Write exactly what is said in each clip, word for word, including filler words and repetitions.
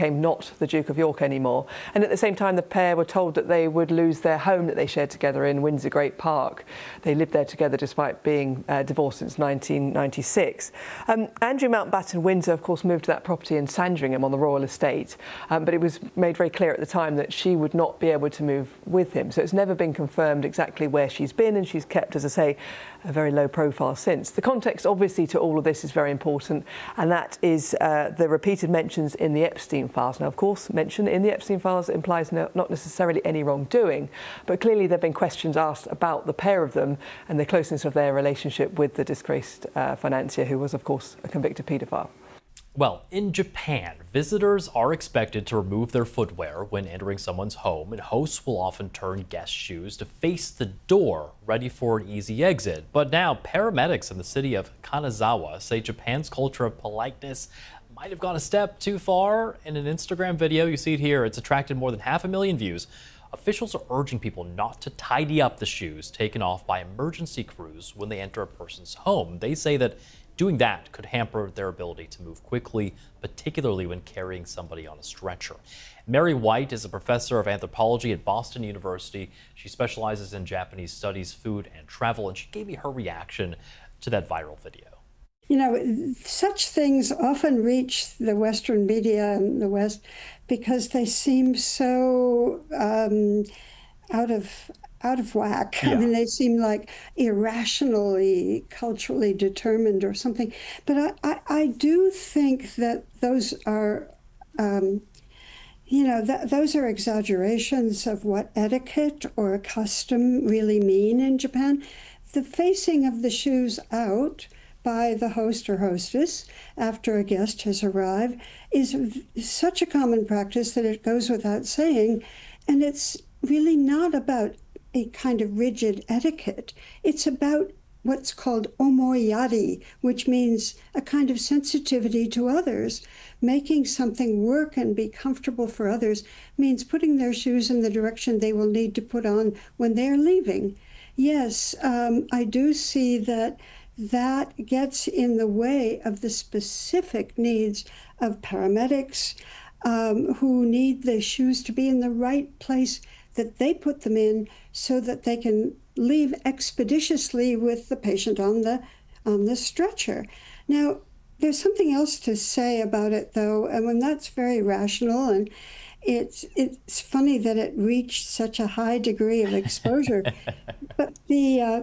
became not the Duke of York anymore. And at the same time, the pair were told that they would lose their home that they shared together in Windsor Great Park. They lived there together despite being uh, divorced since nineteen ninety-six. Um, Andrew Mountbatten Windsor, of course, moved to that property in Sandringham on the royal estate, um, but it was made very clear at the time that she would not be able to move with him. So it's never been confirmed exactly where she's been, and she's kept, as I say, a very low profile since. The context, obviously, to all of this is very important, and that is uh, the repeated mentions in the Epstein files. Now, of course, mention in the Epstein files implies no, not necessarily any wrongdoing, but clearly there have been questions asked about the pair of them and the closeness of their relationship with the disgraced uh, financier, who was, of course, a convicted paedophile. Well, in Japan, visitors are expected to remove their footwear when entering someone's home, and hosts will often turn guest shoes to face the door, ready for an easy exit. But now, paramedics in the city of Kanazawa say Japan's culture of politeness might have gone a step too far. In an Instagram video, you see it here, it's attracted more than half a million views. Officials are urging people not to tidy up the shoes taken off by emergency crews when they enter a person's home. They say that doing that could hamper their ability to move quickly, particularly when carrying somebody on a stretcher. Mary White is a professor of anthropology at Boston University. She specializes in Japanese studies, food, and travel, and she gave me her reaction to that viral video. You know, such things often reach the Western media and the West because they seem so um, out of out of whack. Yeah. I mean, they seem like irrationally, culturally determined or something. But I, I, I do think that those are, um, you know, th those are exaggerations of what etiquette or custom really mean in Japan. The facing of the shoes out by the host or hostess after a guest has arrived is such a common practice that it goes without saying. And it's really not about a kind of rigid etiquette. It's about what's called omoiyari, which means a kind of sensitivity to others. Making something work and be comfortable for others means putting their shoes in the direction they will need to put on when they're leaving. Yes, um, I do see that that gets in the way of the specific needs of paramedics um, who need the shoes to be in the right place that they put them in so that they can leave expeditiously with the patient on the on the stretcher. Now, there's something else to say about it, though, and when that's very rational, and it's it's funny that it reached such a high degree of exposure. But the uh,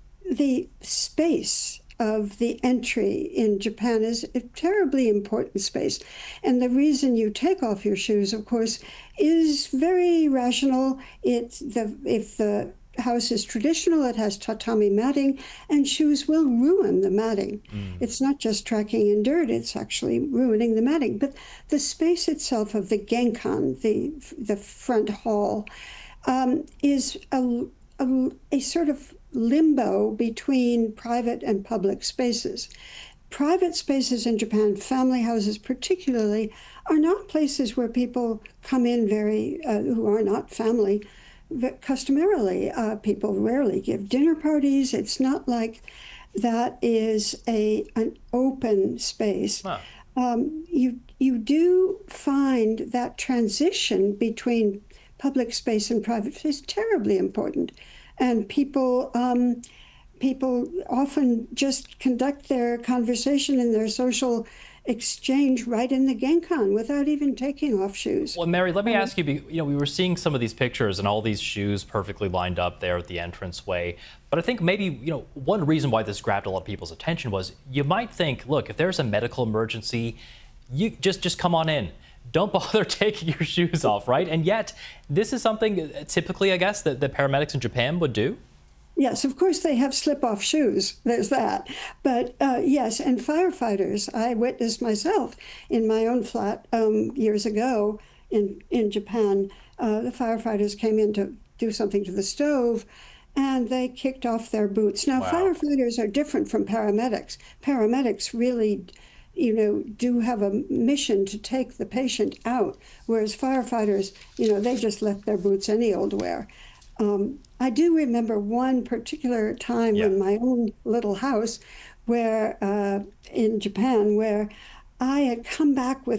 the space of the entry in Japan is a terribly important space. And the reason you take off your shoes, of course, is very rational. It's the if the house is traditional, it has tatami matting, and shoes will ruin the matting. Mm. It's not just tracking in dirt, it's actually ruining the matting. But the space itself of the genkan, the, the front hall, um, is a, a, a sort of limbo between private and public spaces. Private spaces in Japan, family houses particularly, are not places where people come in very, uh, who are not family. But customarily, uh, people rarely give dinner parties. It's not like that is a an open space. Huh. Um, you you do find that transition between public space and private space terribly important, and people um, people often just conduct their conversation and their social exchange right in the genkan without even taking off shoes. Well, Mary, let me ask you, you know, we were seeing some of these pictures and all these shoes perfectly lined up there at the entranceway. But I think maybe, you know, one reason why this grabbed a lot of people's attention was you might think, look, if there's a medical emergency, you just, just come on in. Don't bother taking your shoes off, right? And yet, this is something typically, I guess, that the paramedics in Japan would do? Yes, of course they have slip-off shoes. There's that. But uh, yes, and firefighters, I witnessed myself in my own flat um, years ago in, in Japan. Uh, the firefighters came in to do something to the stove, and they kicked off their boots. Now, wow. Firefighters are different from paramedics. Paramedics really, you know, do have a mission to take the patient out, whereas firefighters, you know, they just let their boots any old wear. Um, I do remember one particular time yeah. in my own little house where, uh, in Japan, where I had come back with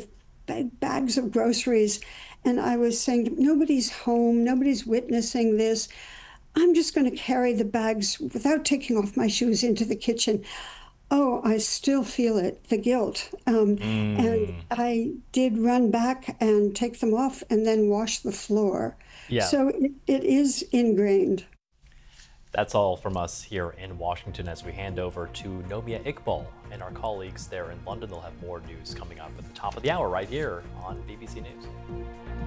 big bags of groceries. And I was saying, nobody's home, nobody's witnessing this. I'm just going to carry the bags without taking off my shoes into the kitchen. Oh, I still feel it, the guilt. Um, mm. And I did run back and take them off and then wash the floor. Yeah. So it, it is ingrained. That's all from us here in Washington as we hand over to Nomia Iqbal and our colleagues there in London. They'll have more news coming up at the top of the hour right here on B B C News.